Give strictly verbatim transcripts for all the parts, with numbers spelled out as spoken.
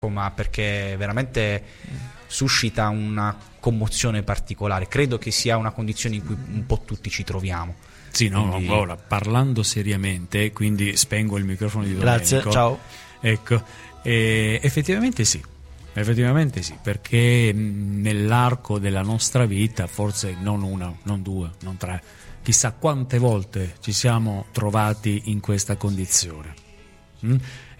ma perché veramente suscita una commozione particolare. Credo che sia una condizione in cui un po' tutti ci troviamo. Sì, no, quindi... no, ora parlando seriamente, quindi spengo il microfono di Domenico. Grazie, ciao. Ecco, eh, effettivamente sì, effettivamente sì, perché nell'arco della nostra vita, forse non una, non due, non tre, chissà quante volte ci siamo trovati in questa condizione. Mm?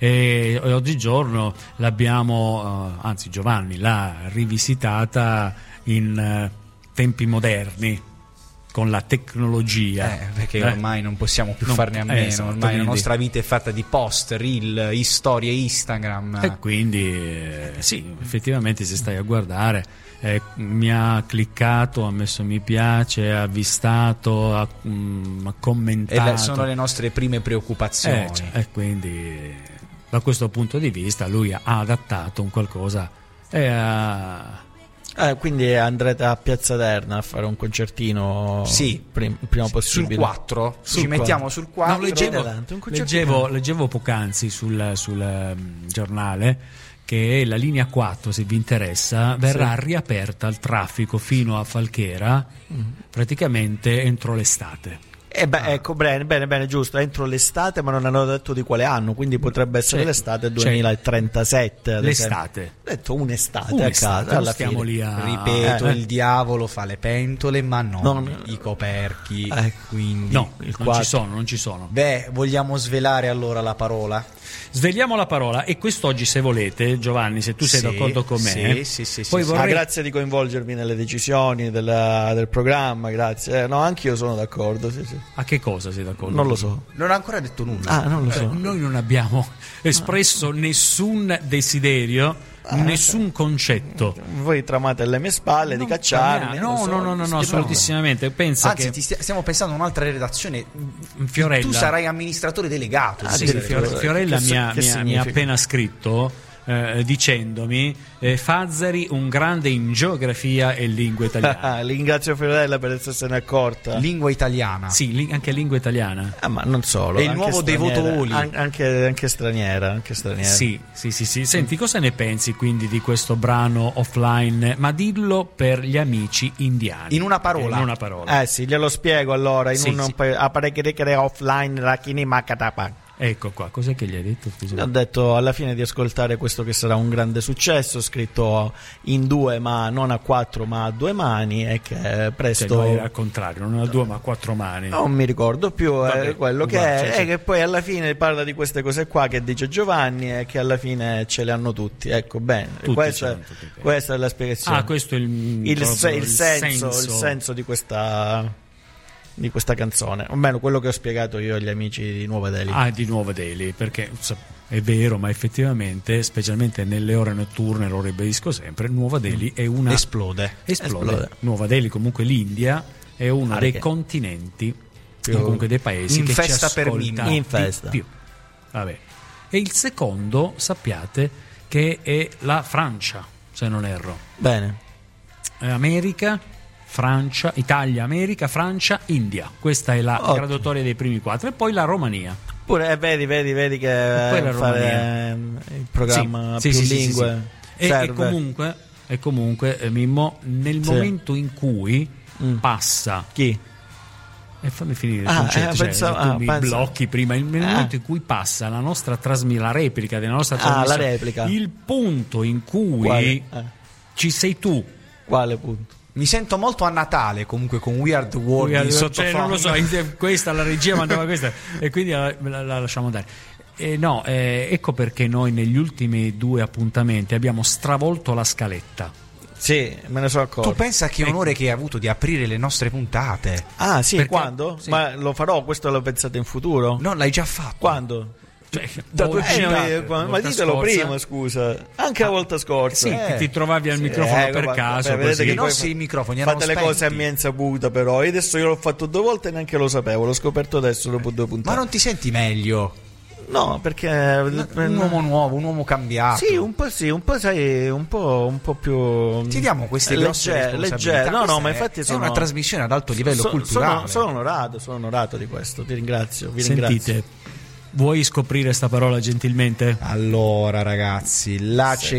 E oggigiorno l'abbiamo, uh, anzi Giovanni l'ha rivisitata in uh, tempi moderni, con la tecnologia, eh, perché eh? ormai non possiamo più non, farne a meno, esatto, ormai quindi... la nostra vita è fatta di post, reel, storie Instagram, e quindi eh, sì, effettivamente se stai a guardare eh, mi ha cliccato, ha messo mi piace, ha avvistato, ha, mm, ha commentato, e le, sono le nostre prime preoccupazioni, eh, cioè, e quindi da questo punto di vista lui ha adattato un qualcosa e ha... Eh, quindi andrete a Piazza Terna a fare un concertino? Sì, prim- prima possibile. sul quattro, sul ci quattro. mettiamo sul quattro. No, leggevo, tanto, un leggevo, leggevo poc'anzi sul, sul um, giornale che la linea quattro, se vi interessa, verrà sì. riaperta al traffico fino a Falchera mm. praticamente entro l'estate. Eh beh, ah. ecco, bene, bene, bene, giusto, entro l'estate, ma non hanno detto di quale anno, quindi potrebbe essere c'è, l'estate duemilatrentasette. C'è l'estate. Ho detto un'estate, un'estate a casa, alla stiamo fine. Lì a... Ripeto, eh. il diavolo fa le pentole, ma non, non i coperchi. Eh, quindi no, il non ci sono, non ci sono. Beh, vogliamo svelare allora la parola? Sveliamo la parola, e quest'oggi, se volete, Giovanni, se tu sei sì, d'accordo con me, sì, sì, sì, poi sì, vorrei... ah, grazie di coinvolgermi nelle decisioni della, del programma, grazie. Eh, no, anch'io sono d'accordo. Sì, sì. A che cosa sei d'accordo? Non lo so. Non ha ancora detto nulla. Ah, non lo so. Eh, noi non abbiamo espresso ah. nessun desiderio. Ah, nessun concetto. Voi tramate alle mie spalle non di cacciarmi. No, so, no, no, no, no, assolutissimamente. Pensa Anzi, che ti stia, stiamo pensando a un'altra redazione. Fiorella. Tu sarai amministratore delegato. Ah, sì, Fiorella, Fiorella mi, ha, mi, ha, mi ha appena scritto eh, dicendomi eh, Fazzari un grande in geografia e lingua italiana. Ringrazio Fiorella per essersene accorta. Lingua italiana. Sì, li, anche lingua italiana. Ah, ma non solo. È il nuovo Devoto Oli. An- anche, anche straniera, anche straniera. Sì, sì, sì, sì. Senti, cosa ne pensi quindi di questo brano offline? Ma dillo per gli amici indiani. In una parola. In una parola. Eh sì, glielo spiego allora. In sì, un sì. apparecchiere offline rakini makatapa. Ecco qua, cos'è che gli hai detto? Scusa. Ho detto alla fine di ascoltare questo che sarà un grande successo, scritto in due, ma non a quattro, ma a due mani, e che presto... Cioè, no, era al contrario, non a due ma a quattro mani. Non mi ricordo più. Vabbè, eh, quello che uguale, è, cioè, è cioè. che poi alla fine parla di queste cose qua che dice Giovanni, e che alla fine ce le hanno tutti. Ecco, bene, tutti questa, tutti, questa è la spiegazione. Ah, questo è il, il, il, se, il, senso, senso. il senso di questa... di questa canzone, o meno quello che ho spiegato io agli amici di Nuova Delhi. Ah, di Nuova Delhi, perché è vero, ma effettivamente, specialmente nelle ore notturne, lo ribadisco sempre, Nuova Delhi è una... Esplode. Esplode. Esplode. Nuova Delhi, comunque l'India, è uno ah, dei che... continenti, più... comunque dei paesi in che festa ci per ascolta in festa. più. Vabbè. E il secondo, sappiate, che è la Francia, se non erro. Bene. America... Francia, Italia, America, Francia, India. Questa è la Ottimo. graduatoria dei primi quattro. E poi la Romania. Pure eh, vedi, vedi, vedi che poi la eh, fare Romania. eh, il programma sì, più sì, sì, lingue sì, sì. serve. E, e comunque, e comunque eh, Mimmo, nel sì. momento in cui mm. passa... Chi? E fammi finire il ah, concetto, eh, cioè, pensavo, tu ah, mi penso... blocchi prima. Nel ah. momento in cui passa la nostra trasmissione, la replica della nostra ah, trasmissione, la replica. il punto in cui eh. ci sei tu. Quale punto? Mi sento molto a Natale comunque con Weird World in Cioè, sottofondo. non lo so, questa la regia mandava questa e quindi la, la, la lasciamo andare. Eh, no, eh, ecco perché noi negli ultimi due appuntamenti abbiamo stravolto la scaletta. Sì, me ne sono accorto. Tu pensa che onore che hai avuto di aprire le nostre puntate? Ah sì, Perché? quando? Sì. Ma lo farò, questo lo pensate in futuro? No, l'hai già fatto. Quando? Cioè, Da due oggi, puntate. Eh, ma volta ditelo scorsa. prima, scusa. Anche la volta scorsa. Sì, Eh. ti trovavi al Sì, microfono eh, per vabbè, caso. vabbè, vedete così. I che poi nostri fa- microfoni erano Fate le spenti. cose a mia insaputa, però. Io adesso io l'ho fatto due volte e neanche lo sapevo. L'ho scoperto adesso dopo due puntate. Ma non ti senti meglio? No, perché Un uomo nuovo, un uomo cambiato. Sì, un po' sì, un po' sai, un po', un po' più. Ti diamo queste grosse leggero, responsabilità. leggero. No, Questa no, ma è- infatti è sono una trasmissione ad alto livello sono, culturale. Sono, sono onorato, sono onorato di questo. Ti ringrazio, vi Sentite, ringrazio. Vuoi scoprire sta parola gentilmente? Allora ragazzi, la Sì.